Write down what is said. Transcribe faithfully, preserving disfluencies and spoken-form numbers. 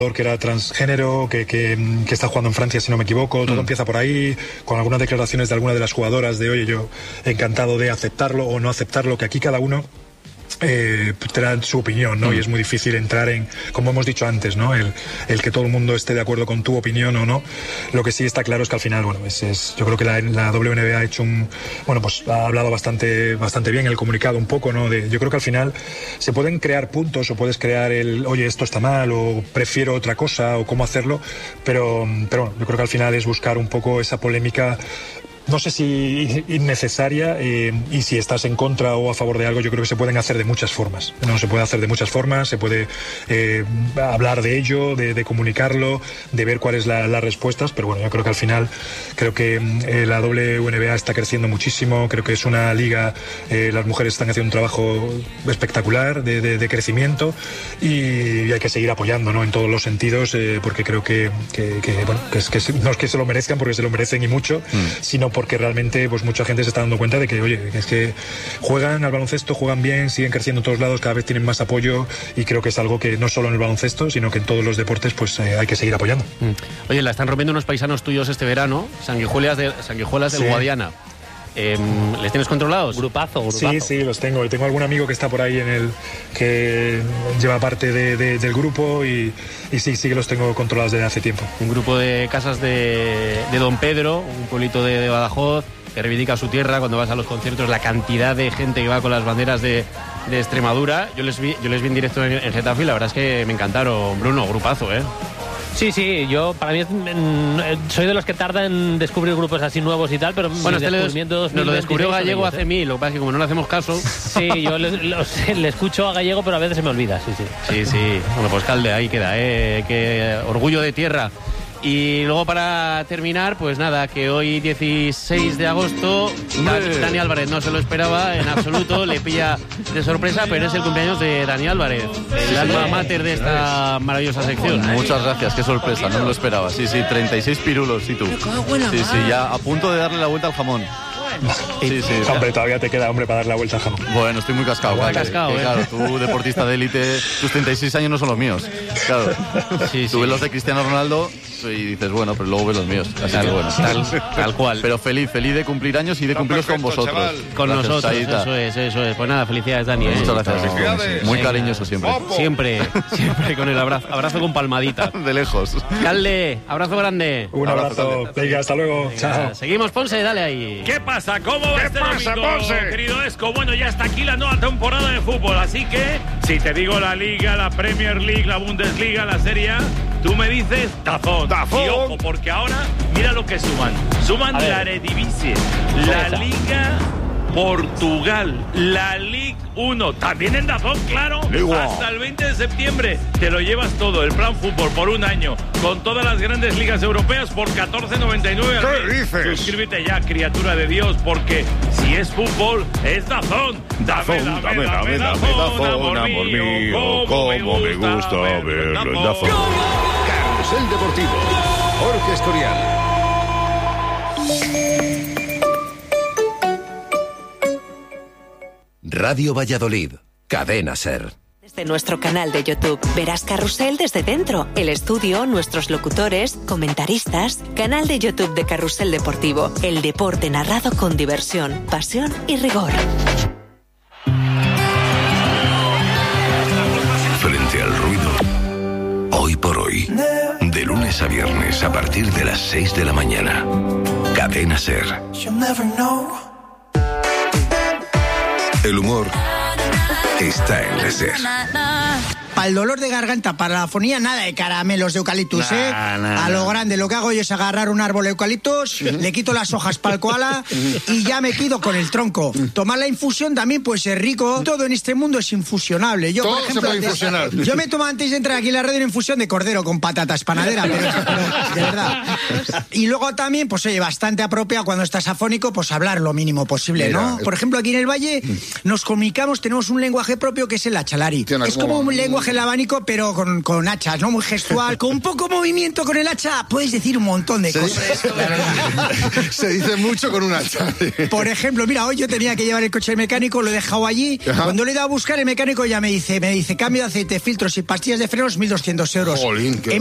que era transgénero, que, que, que está jugando en Francia, si no me equivoco. Todo mm. empieza por ahí, con algunas declaraciones de alguna de las jugadoras de, oye, yo encantado de aceptarlo o no aceptarlo, que aquí cada uno Eh, tendrá su opinión, ¿no? Mm. Y es muy difícil entrar en, como hemos dicho antes, ¿no? El, el que todo el mundo esté de acuerdo con tu opinión o no. Lo que sí está claro es que al final, bueno, es, es, yo creo que la, la W N B A ha hecho un, bueno, pues ha hablado bastante, bastante bien el comunicado un poco, ¿no? De, yo creo que al final se pueden crear puntos o puedes crear el, oye, esto está mal o prefiero otra cosa o cómo hacerlo, pero, pero bueno, yo creo que al final es buscar un poco esa polémica. No sé si innecesaria, eh, y si estás en contra o a favor de algo, yo creo que se pueden hacer de muchas formas. No se puede hacer de muchas formas, se puede eh, hablar de ello, de, de comunicarlo, de ver cuáles la, las respuestas, pero bueno, yo creo que al final, creo que eh, la W N B A está creciendo muchísimo, creo que es una liga, eh, las mujeres están haciendo un trabajo espectacular de, de, de crecimiento y, y hay que seguir apoyando, ¿no? En todos los sentidos, eh, porque creo que, que, que, bueno, que, es, que no es que se lo merezcan, porque se lo merecen y mucho, mm. sino porque realmente pues mucha gente se está dando cuenta de que, oye, es que juegan al baloncesto, juegan bien, siguen creciendo en todos lados, cada vez tienen más apoyo y creo que es algo que no solo en el baloncesto, sino que en todos los deportes pues eh, hay que seguir apoyando. Mm. Oye, la están rompiendo unos paisanos tuyos este verano, Sanguijuelas, de, Sanguijuelas del sí. Guadiana. Eh, ¿Les tienes controlados? Grupazo, grupazo. Sí, sí, los tengo. Y tengo algún amigo que está por ahí en el que lleva parte de, de, del grupo y, y sí, sí que los tengo controlados desde hace tiempo. Un grupo de casas de, de Don Pedro, un pueblito de, de Badajoz, que reivindica su tierra. Cuando vas a los conciertos, la cantidad de gente que va con las banderas de, de Extremadura. Yo les vi, yo les vi en directo en, en Getafe y la verdad es que me encantaron. Bruno, grupazo, ¿eh? Sí, sí, yo para mí soy de los que tardan en descubrir grupos así nuevos y tal, pero bueno, este nos lo descubrió Gallego hace mil, lo que pasa es que como no le hacemos caso. Sí, yo le, lo, le escucho a Gallego, pero a veces se me olvida, sí, sí. Sí, sí, bueno, pues Calde, ahí queda, ¿eh? Que orgullo de tierra. Y luego para terminar, pues nada, que hoy dieciséis de agosto Dan, Dani Álvarez no se lo esperaba en absoluto, le pilla de sorpresa, pero es el cumpleaños de Dani Álvarez, el alma mater de esta maravillosa sección. Muchas gracias, qué sorpresa, no me lo esperaba. Sí, sí, treinta y seis pirulos, ¿y tú? Sí, sí, ya a punto de darle la vuelta al jamón. Sí, sí, hombre, todavía te queda, hombre, para dar la vuelta al jamón. Bueno, estoy muy cascado. Muy cascado, que, eh. Claro, tú, deportista de élite, tus treinta y seis años no son los míos. Claro. Sí, tú sí. ves los de Cristiano Ronaldo y dices, bueno, pero luego ves los míos. Así tal, que bueno. Tal, tal cual. Pero feliz, feliz de cumplir años y de cumplirlos con vosotros. Chaval. Con gracias, nosotros, Saída. Eso es, eso es. Pues nada, felicidades, Dani. ¿eh? Muchas gracias. No, muy cariñoso siempre. Siempre, siempre con el abrazo. Abrazo con palmadita. De lejos. Calde, abrazo grande. Un abrazo. abrazo Venga, hasta luego. Venga, chao. Seguimos, Ponce, dale ahí. ¿Qué pasa? ¿Cómo va este pasa, domingo, Ponce? Querido Esco? Bueno, ya está aquí la nueva temporada de fútbol, así que si te digo la Liga, la Premier League, la Bundesliga, la Serie A, tú me dices Dazón. Dazón. Y ojo, porque ahora mira lo que suman. Suman la Eredivisie, la Liga Portugal, la Ligue uno, también en Dazón, claro. Igual. Hasta el veinte de septiembre te lo llevas todo, el plan fútbol por un año, con todas las grandes ligas europeas por catorce noventa y nueve. ¿Qué dices? Suscríbete ya, criatura de Dios, porque si es fútbol, es Dazón. Dame, Dazón, dame, dame, dame, dame, Dazón, amor mío, cómo me gusta verlo en Dazón. Carrusel Deportivo, Jorge Escorial. Radio Valladolid, Cadena SER. Desde nuestro canal de YouTube verás Carrusel desde dentro, el estudio, nuestros locutores, comentaristas, canal de YouTube de Carrusel Deportivo, el deporte narrado con diversión, pasión y rigor. Frente al ruido, hoy por hoy, de lunes a viernes a partir de las seis de la mañana, Cadena SER. El humor está en la SER. Para el dolor de garganta, para la afonía, nada de caramelos de eucaliptus, nah, ¿eh? Nah, a lo grande, lo que hago yo es agarrar un árbol de eucaliptus, uh-huh. le quito las hojas para el koala y ya me quedo con el tronco. Tomar la infusión también puede ser rico. Todo en este mundo es infusionable. Yo, Todo por ejemplo, se puede infusionar. Antes, yo me tomo antes de entrar aquí en la radio una infusión de cordero con patatas panadera, pero, pero de verdad. Y luego también, pues oye, bastante apropiado cuando estás afónico, pues hablar lo mínimo posible, ¿no? Mira, por ejemplo, aquí en el Valle nos comunicamos, tenemos un lenguaje propio que es el achalari. Es como un lenguaje coge el abanico, pero con, con hachas, ¿no? Muy gestual. Con poco movimiento con el hacha puedes decir un montón de Se cosas. dice, se dice mucho con un hacha. Por ejemplo, mira, hoy yo tenía que llevar el coche al mecánico, lo he dejado allí. Ajá. Cuando le he ido a buscar, el mecánico ya me dice, me dice, cambio de aceite, filtros y pastillas de frenos, mil doscientos euros. Jolín, qué